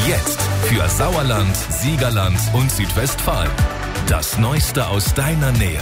Jetzt für Sauerland, Siegerland und Südwestfalen. Das Neueste aus deiner Nähe.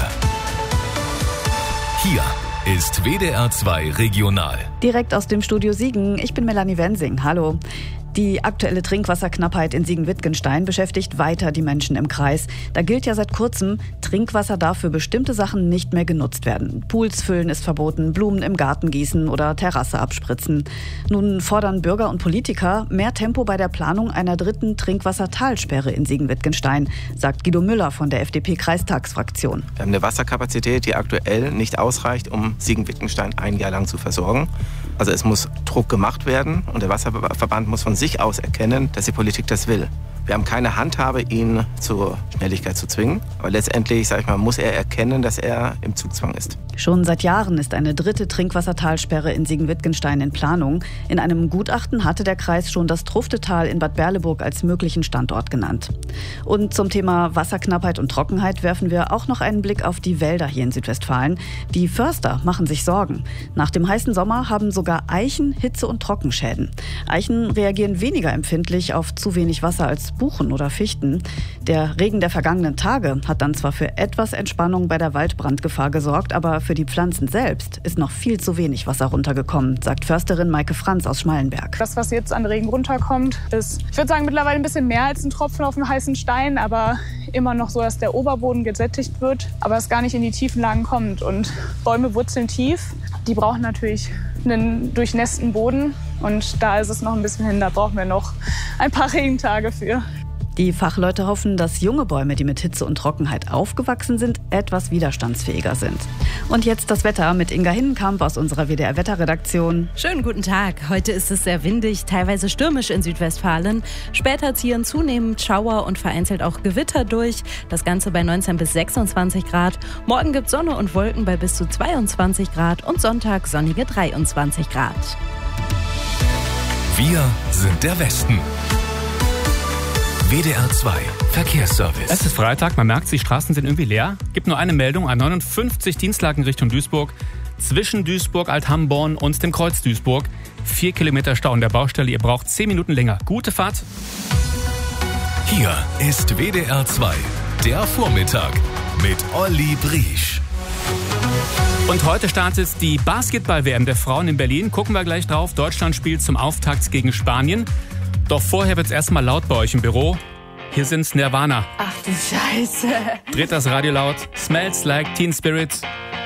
Hier ist WDR 2 Regional. Direkt aus dem Studio Siegen. Ich bin Melanie Wensing. Hallo. Die aktuelle Trinkwasserknappheit in Siegen-Wittgenstein beschäftigt weiter die Menschen im Kreis. Da gilt ja seit kurzem, Trinkwasser darf für bestimmte Sachen nicht mehr genutzt werden. Pools füllen ist verboten, Blumen im Garten gießen oder Terrasse abspritzen. Nun fordern Bürger und Politiker mehr Tempo bei der Planung einer dritten Trinkwassertalsperre in Siegen-Wittgenstein, sagt Guido Müller von der FDP-Kreistagsfraktion. Wir haben eine Wasserkapazität, die aktuell nicht ausreicht, um Siegen-Wittgenstein ein Jahr lang zu versorgen. Also es muss Druck gemacht werden und der Wasserverband muss von sich aus erkennen, dass die Politik das will. Wir haben keine Handhabe, ihn zur Schnelligkeit zu zwingen. Aber letztendlich, muss er erkennen, dass er im Zugzwang ist. Schon seit Jahren ist eine dritte Trinkwassertalsperre in Siegen-Wittgenstein in Planung. In einem Gutachten hatte der Kreis schon das Truftetal in Bad Berleburg als möglichen Standort genannt. Und zum Thema Wasserknappheit und Trockenheit werfen wir auch noch einen Blick auf die Wälder hier in Südwestfalen. Die Förster machen sich Sorgen. Nach dem heißen Sommer haben sogar Eichen Hitze- und Trockenschäden. Eichen reagieren weniger empfindlich auf zu wenig Wasser als Buchen oder Fichten. Der Regen der vergangenen Tage hat dann zwar für etwas Entspannung bei der Waldbrandgefahr gesorgt, aber für die Pflanzen selbst ist noch viel zu wenig Wasser runtergekommen, sagt Försterin Maike Franz aus Schmallenberg. Das, was jetzt an Regen runterkommt, ist, ich würde sagen, mittlerweile ein bisschen mehr als ein Tropfen auf einen heißen Stein, aber immer noch so, dass der Oberboden gesättigt wird, aber es gar nicht in die tiefen Lagen kommt. Und Bäume wurzeln tief, die brauchen natürlich einen durchnässten Boden. Und da ist es noch ein bisschen hin, da brauchen wir noch ein paar Regentage für. Die Fachleute hoffen, dass junge Bäume, die mit Hitze und Trockenheit aufgewachsen sind, etwas widerstandsfähiger sind. Und jetzt das Wetter mit Inga Hinnenkamp aus unserer WDR-Wetterredaktion. Schönen guten Tag. Heute ist es sehr windig, teilweise stürmisch in Südwestfalen. Später ziehen zunehmend Schauer und vereinzelt auch Gewitter durch. Das Ganze bei 19 bis 26 Grad. Morgen gibt es Sonne und Wolken bei bis zu 22 Grad und Sonntag sonnige 23 Grad. Wir sind der Westen. WDR 2 Verkehrsservice. Es ist Freitag, man merkt, die Straßen sind irgendwie leer. Gibt nur eine Meldung, A59 Dienstlaken Richtung Duisburg. Zwischen Duisburg, Althamborn und dem Kreuz Duisburg. 4 Kilometer Stau an der Baustelle, ihr braucht 10 Minuten länger. Gute Fahrt. Hier ist WDR 2, der Vormittag mit Olli Briesch. Und heute startet die Basketball-WM der Frauen in Berlin. Gucken wir gleich drauf. Deutschland spielt zum Auftakt gegen Spanien. Doch vorher wird's erstmal laut bei euch im Büro. Hier sind's Nirvana. Ach du Scheiße. Dreht das Radio laut. Smells Like Teen Spirit.